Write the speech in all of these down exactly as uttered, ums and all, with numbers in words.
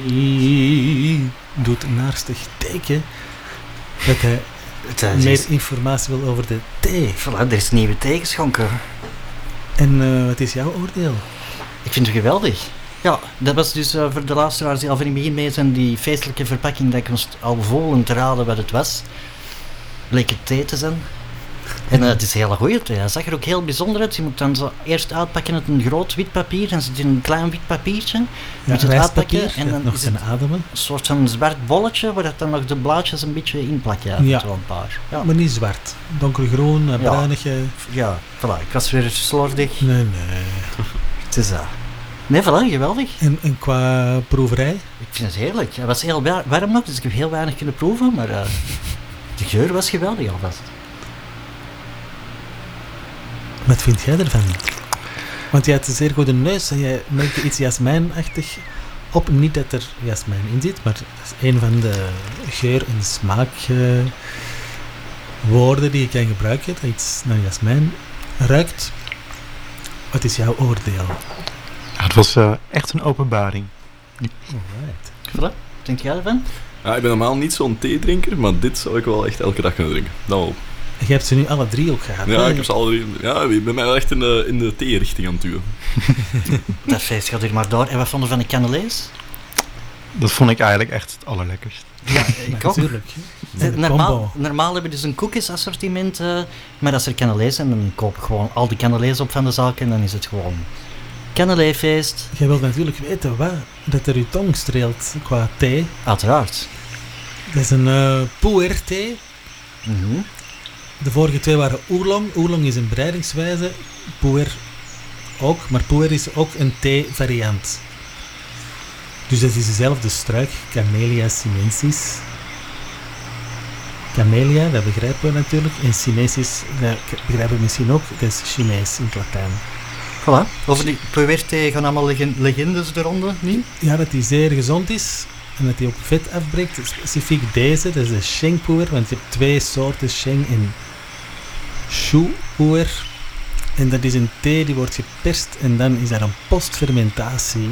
Tony doet een naarstig teken dat hij Dat meer is, informatie wil over de thee. voilà, er is nieuwe thee geschonken. En uh, wat is jouw oordeel? Ik vind het geweldig. Ja, dat was dus uh, voor de luisteraars die al van in het begin mee zijn, die feestelijke verpakking, dat ik moest al volgen te raden wat het was. Bleek het thee te zijn. En uh, het is een hele goeie thee. Hij zag er ook heel bijzonder uit. Je moet dan zo eerst uitpakken met een groot wit papier, dan zit in een klein wit papiertje. Je Ja, moet het rijstpapier, uitpakken en dan nog is zijn het ademen. een soort van zwart bolletje, waar dat dan nog de blaadjes een beetje in plakken. Ja, Ja. zo een paar. Ja. Maar niet zwart. Donkergroen, uh, Ja. bruinige. Ja, voilà. Ik was weer slordig. Nee, nee. Het is dat. Nee, voilà, geweldig. En, en qua proeverij? Ik vind het heerlijk. Het was heel wa- warm nog, dus ik heb heel weinig kunnen proeven, maar uh, de geur was geweldig alvast. Wat vind jij ervan? Want jij hebt een zeer goede neus en jij merkte iets jasmijnachtig op. Niet dat er jasmijn in zit, maar dat is een van de geur- en smaakwoorden uh, die je kan gebruiken, dat iets naar jasmijn ruikt. Wat is jouw oordeel? Ja, het was uh, echt een openbaring. Alright. Voilà. Wat denk jij ervan? Ja, ik ben normaal niet zo'n theedrinker, maar dit zou ik wel echt elke dag kunnen drinken. Dat wel. Je hebt ze nu alle drie ook gehad. Ja, hè? ik heb ze alle drie. Ja, ik ben mij wel echt in de, in de thee-richting aan het duwen. Dat feest gaat hier maar door. En wat vonden we van de cannelés? Dat vond ik eigenlijk echt het allerlekkerst. Ja, ik ook. Natuurlijk. De- De normaal, combo. normaal hebben we dus een koekjesassortiment, uh, maar als er cannelés zijn, dan koop ik gewoon al die cannelés op van de zaak en dan is het gewoon canneléfeest. Jij wilt natuurlijk weten wat dat er uw tong streelt qua thee. Uiteraard. Dat is een uh, puer thee. Mhm. De vorige twee waren oolong. Oolong is een breidingswijze. Puer ook. Maar puer is ook een thee-variant. Dus dat is dezelfde struik. Camellia sinensis. Camellia, dat begrijpen we natuurlijk. En sinensis, dat begrijpen we misschien ook. Dat is Chinees in het Latijn. Voilà. Over die puer-thee gaan allemaal legen- legendes de ronde, niet? Ja, dat die zeer gezond is. En dat die ook vet afbreekt. Specifiek deze, dat is de Sheng puer. Want je hebt twee soorten Sheng en Shu puer. En dat is een thee die wordt geperst en dan is er een postfermentatie.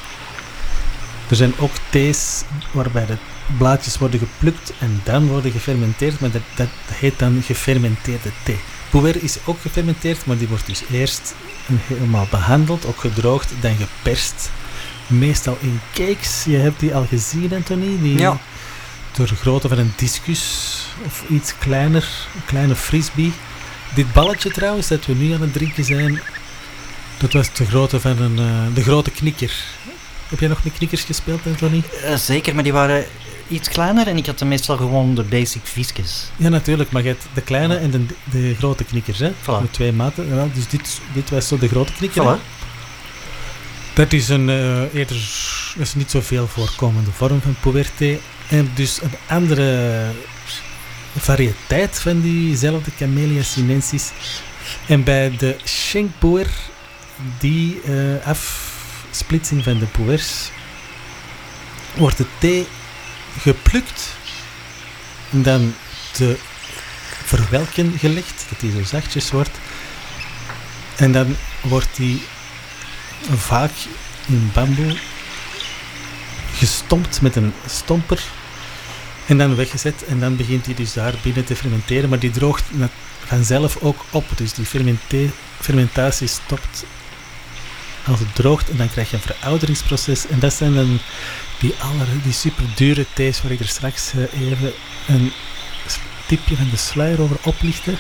Er zijn ook thees waarbij de blaadjes worden geplukt en dan worden gefermenteerd, maar dat, dat heet dan gefermenteerde thee. Puer is ook gefermenteerd, maar die wordt dus eerst helemaal behandeld, ook gedroogd, dan geperst. Meestal in cakes. Je hebt die al gezien, Anthony? Die Ja. Door de grootte van een discus of iets kleiner, een kleine frisbee. Dit balletje trouwens, dat we nu aan het drinken zijn, dat was de grootte van een, uh, de grote knikker. Heb jij nog met knikkers gespeeld, Anthony? Uh, zeker, maar die waren iets kleiner en ik had dan meestal gewoon de basic visjes. Ja, natuurlijk, maar je hebt de kleine en de, de grote knikkers, hè? Voilà. Met twee maten. Ja, dus dit, dit was zo de grote knikker. hè? Voilà. Dat is een uh, eerder, dat is niet zoveel voorkomende vorm van puer-thee. En dus een andere variëteit van diezelfde Camellia sinensis. En bij de Sheng puer, die uh, afsplitsing van de puers, wordt de thee geplukt en dan te verwelken gelegd, dat die zo zachtjes wordt. En dan wordt die vaak in bamboe gestompt met een stomper en dan weggezet en dan begint hij dus daar binnen te fermenteren, maar die droogt vanzelf ook op, dus die fermente- fermentatie stopt als het droogt en dan krijg je een verouderingsproces en dat zijn dan die, aller, die super dure thees waar ik er straks uh, even een tipje van de sluier over oplichten.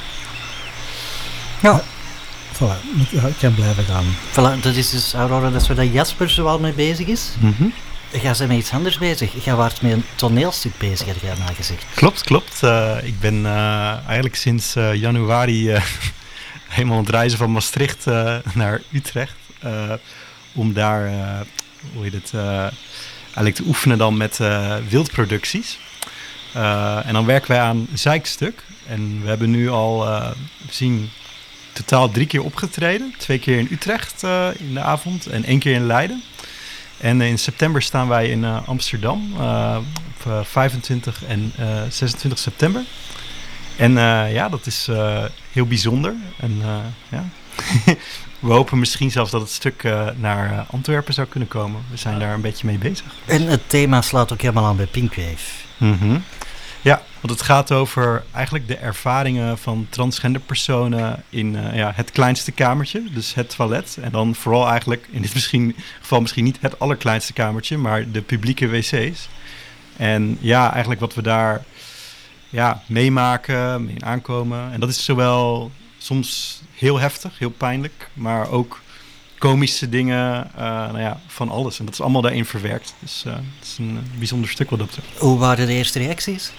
Ja. Voilà, ik, ik kan blijven gaan. Voilà, dat is dus, Aurora, dat is waar dat Jasper zoal mee bezig is. Mm-hmm. Ga ze met iets anders bezig? Ga waard met een toneelstuk bezig, had jij mij gezegd. Klopt, klopt. Uh, ik ben uh, eigenlijk sinds uh, januari uh, helemaal aan het reizen van Maastricht uh, naar Utrecht. Uh, om daar, uh, hoe heet het, uh, eigenlijk te oefenen dan met uh, wildproducties. Uh, en dan werken wij aan Zijkstuk. En we hebben nu al uh, zien totaal drie keer opgetreden. Twee keer in Utrecht uh, in de avond en één keer in Leiden. En in september staan wij in uh, Amsterdam, uh, op uh, vijfentwintig en uh, zesentwintig september. En uh, ja, dat is uh, heel bijzonder. En, uh, ja. we hopen misschien zelfs dat het stuk uh, naar uh, Antwerpen zou kunnen komen. We zijn daar een beetje mee bezig. En het thema slaat ook helemaal aan bij Pinkwave. Mm-hmm. Ja, want het gaat over eigenlijk de ervaringen van transgender personen in uh, ja, het kleinste kamertje, dus het toilet. En dan vooral eigenlijk, in dit misschien, geval misschien niet het allerkleinste kamertje, maar de publieke wc's. En ja, eigenlijk wat we daar ja, meemaken, mee aankomen. En dat is zowel soms heel heftig, heel pijnlijk, maar ook komische dingen, uh, nou ja, van alles. En dat is allemaal daarin verwerkt. Dus uh, het is een uh, bijzonder stuk wat dat betreft. Hoe waren de eerste reacties?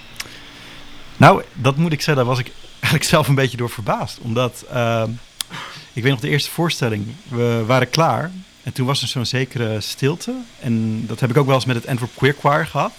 Nou, dat moet ik zeggen, daar was ik eigenlijk zelf een beetje door verbaasd. Omdat, uh, ik weet nog de eerste voorstelling, we waren klaar. En toen was er zo'n zekere stilte. En dat heb ik ook wel eens met het Antwerp Queer Choir gehad.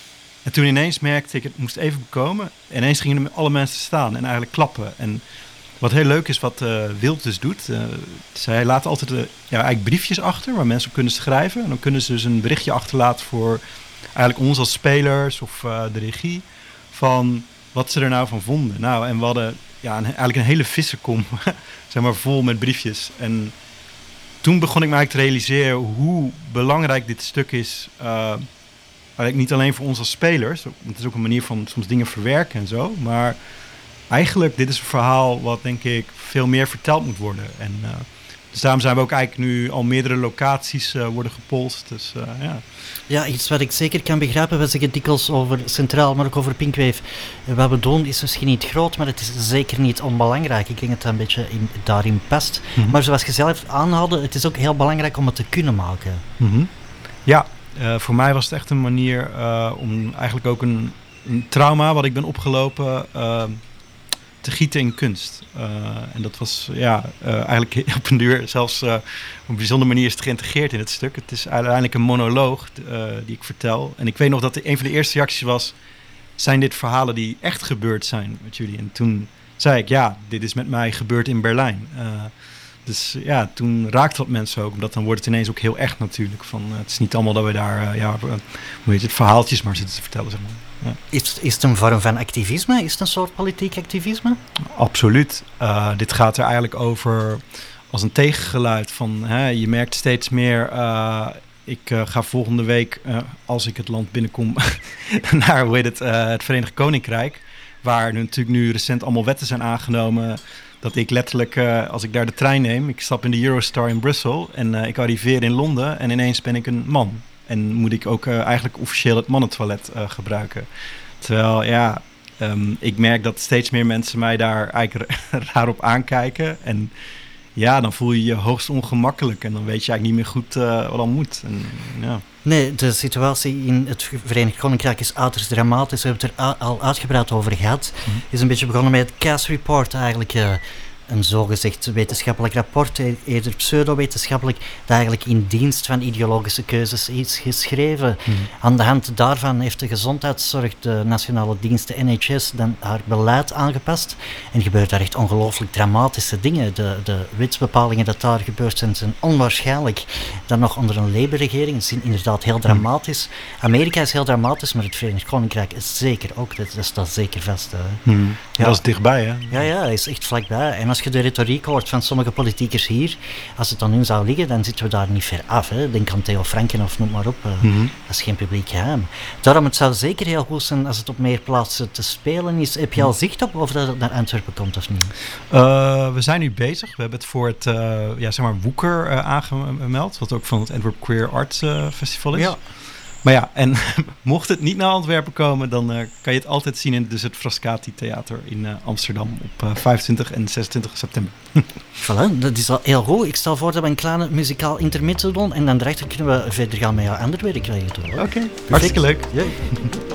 En toen ineens merkte ik, het moest even bekomen. En ineens gingen alle mensen staan en eigenlijk klappen. En wat heel leuk is, wat uh, Wild dus doet. Uh, zij laten altijd uh, ja, eigenlijk briefjes achter waar mensen op kunnen schrijven. En dan kunnen ze dus een berichtje achterlaten voor eigenlijk ons als spelers of uh, de regie. Van wat ze er nou van vonden. Nou, en we hadden ja, een, eigenlijk een hele vissenkom, zeg maar, vol met briefjes. En toen begon ik me eigenlijk te realiseren hoe belangrijk dit stuk is. Uh, eigenlijk niet alleen voor ons als spelers. Het is ook een manier van soms dingen verwerken en zo. Maar eigenlijk, dit is een verhaal wat denk ik veel meer verteld moet worden. En uh, dus daarom zijn we ook eigenlijk nu al meerdere locaties uh, worden gepolst. Dus uh, ja. Ja, iets wat ik zeker kan begrijpen. We zeggen dikwijls over Centraal, maar ook over Pinkwave. Wat we doen is misschien niet groot, maar het is zeker niet onbelangrijk. Ik denk dat dat een beetje in, daarin past. Mm-hmm. Maar zoals je zelf aanhaalde, het is ook heel belangrijk om het te kunnen maken. Mm-hmm. Ja, uh, voor mij was het echt een manier uh, om eigenlijk ook een, een trauma wat ik ben opgelopen Uh, te gieten in kunst. Uh, en dat was ja, uh, eigenlijk op een duur zelfs uh, op een bijzondere manier is het geïntegreerd in het stuk. Het is uiteindelijk een monoloog uh, die ik vertel. En ik weet nog dat de, een van de eerste reacties was, zijn dit verhalen die echt gebeurd zijn met jullie? En toen zei ik, ja, dit is met mij gebeurd in Berlijn. Uh, dus ja, toen raakte dat mensen ook, omdat dan wordt het ineens ook heel echt natuurlijk. Van, uh, het is niet allemaal dat we daar, uh, ja, hoe heet het, verhaaltjes maar zitten te vertellen, zeg maar. Ja. Is, is het een vorm van activisme? Is het een soort politiek activisme? Absoluut. Uh, dit gaat er eigenlijk over als een tegengeluid van, hè, je merkt steeds meer, uh, ik uh, ga volgende week, uh, als ik het land binnenkom, naar hoe heet het, uh, het Verenigd Koninkrijk, waar nu natuurlijk nu recent allemaal wetten zijn aangenomen, dat ik letterlijk, uh, als ik daar de trein neem, ik stap in de Eurostar in Brussel en uh, ik arriveer in Londen en ineens ben ik een man. En moet ik ook uh, eigenlijk officieel het mannentoilet uh, gebruiken. Terwijl, ja, um, ik merk dat steeds meer mensen mij daar eigenlijk raar op aankijken. En ja, dan voel je je hoogst ongemakkelijk. En dan weet je eigenlijk niet meer goed uh, wat dan moet. En, ja. Nee, de situatie in het Verenigd Koninkrijk is uiterst dramatisch. We hebben het er al uitgebreid over gehad. Het mm-hmm. is een beetje begonnen met het Cass Report eigenlijk. Uh, een zogezegd wetenschappelijk rapport, eerder pseudo-wetenschappelijk, dat eigenlijk in dienst van ideologische keuzes is geschreven. Hmm. Aan de hand daarvan heeft de gezondheidszorg, de nationale dienst, de N H S, dan haar beleid aangepast. En gebeurt daar echt ongelooflijk dramatische dingen. De, de wetsbepalingen dat daar gebeurd zijn, zijn onwaarschijnlijk. Dan nog onder een Labour-regering, zijn inderdaad heel dramatisch. Amerika is heel dramatisch, maar het Verenigd Koninkrijk is zeker ook, dat, dat staat zeker vast. Uh. Hmm. Ja. Dat is dichtbij, hè? Ja, ja, dat is echt vlakbij. En als je de retoriek hoort van sommige politiekers hier, als het aan hun zou liggen, dan zitten we daar niet ver af. Hè. Denk aan Theo Franken of noem maar op. Uh, mm-hmm. Dat is geen publiek geheim. Daarom, het zou zeker heel goed zijn als het op meer plaatsen te spelen is. Heb je al zicht op of dat het naar Antwerpen komt of niet? Uh, we zijn nu bezig. We hebben het voor het uh, ja, zeg maar Woeker uh, aangemeld, wat ook van het Antwerp Queer Arts uh, Festival is. Ja. Maar ja, en mocht het niet naar Antwerpen komen, dan uh, kan je het altijd zien in dus het Frascati Theater in uh, Amsterdam op uh, vijfentwintig en zesentwintig september. Voilà, dat is al heel goed. Ik stel voor dat we een kleine muzikaal intermezzo doen en dan daarachter kunnen we verder gaan met jouw ander werk. Oké, okay, hartstikke leuk. Ja.